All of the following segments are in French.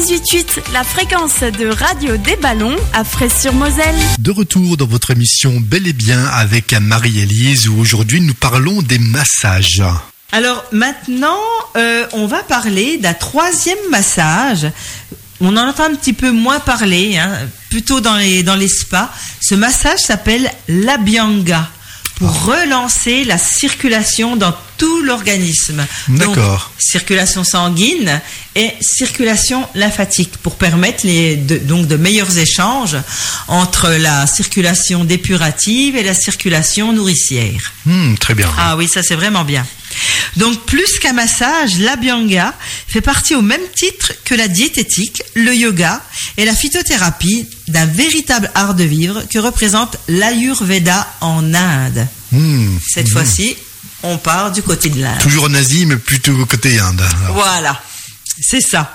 18, la fréquence de radio des ballons à Fraisse-sur-Moselle. De retour dans votre émission Bel et Bien avec Marie-Élise, où aujourd'hui nous parlons des massages. Alors maintenant, on va parler d'un troisième massage. On en entend un petit peu moins parler, plutôt dans les spas. Ce massage s'appelle l'Abhyanga, pour relancer la circulation dans tout l'organisme. D'accord. Donc, circulation sanguine et circulation lymphatique, pour permettre de meilleurs échanges entre la circulation dépurative et la circulation nourricière. Très bien. Ah oui, ça c'est vraiment bien. Donc plus qu'un massage, l'Abhyanga fait partie au même titre que la diététique, le yoga et la phytothérapie d'un véritable art de vivre que représente l'Ayurveda en Inde. Cette fois-ci, on part du côté de l'Inde. Toujours en Asie, mais plutôt côté Inde. Alors. Voilà, c'est ça.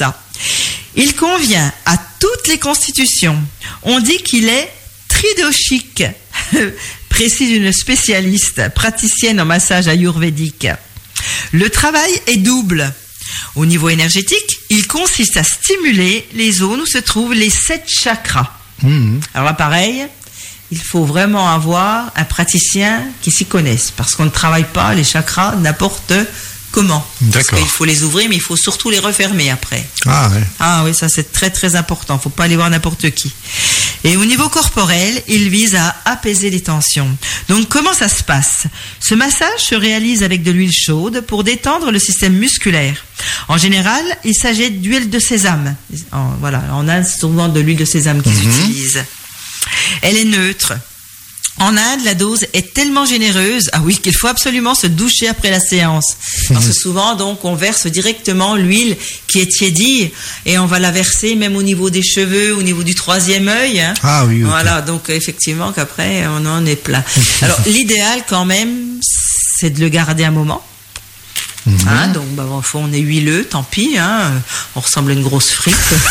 Il convient à toutes les constitutions. On dit qu'il est tridoshique, précise une spécialiste, praticienne en massage ayurvédique. Le travail est double. Au niveau énergétique, il consiste à stimuler les zones où se trouvent les 7 chakras. Alors là, pareil, il faut vraiment avoir un praticien qui s'y connaisse, parce qu'on ne travaille pas les chakras n'importe comment. D'accord. Parce qu'il faut les ouvrir, mais il faut surtout les refermer après. Ah ouais. Ah oui, ça c'est très très important. Il ne faut pas aller voir n'importe qui. Et au niveau corporel, il vise à apaiser les tensions. Donc comment ça se passe ? Ce massage se réalise avec de l'huile chaude pour détendre le système musculaire. En général, il s'agit d'huile de sésame. En Inde, c'est souvent de l'huile de sésame qu'ils utilisent. Elle est neutre. En Inde, la dose est tellement généreuse, qu'il faut absolument se doucher après la séance. Parce que souvent, donc, on verse directement l'huile qui est tiédie et on va la verser même au niveau des cheveux, au niveau du 3e œil. Ah oui. Okay. Voilà, donc effectivement qu'après, on en est plein. Alors, l'idéal quand même, c'est de le garder un moment. Donc, au fond, on est huileux, tant pis. On ressemble à une grosse frite.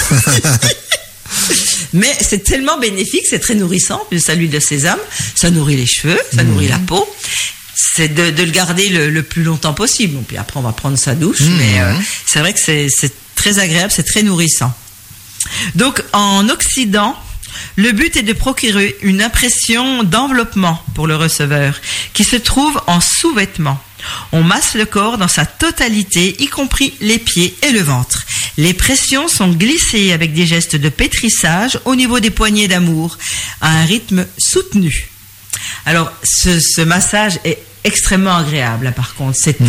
Mais c'est tellement bénéfique, c'est très nourrissant. Ça, l'huile de sésame, ça nourrit les cheveux, ça nourrit la peau. C'est de le garder le plus longtemps possible. Bon, puis après, on va prendre sa douche. Mais c'est vrai que c'est très agréable, c'est très nourrissant. Donc, en Occident, le but est de procurer une impression d'enveloppement pour le receveur, qui se trouve en sous-vêtements. On masse le corps dans sa totalité, y compris les pieds et le ventre. Les pressions sont glissées avec des gestes de pétrissage au niveau des poignées d'amour, à un rythme soutenu. Alors, ce massage est extrêmement agréable, par contre. C'est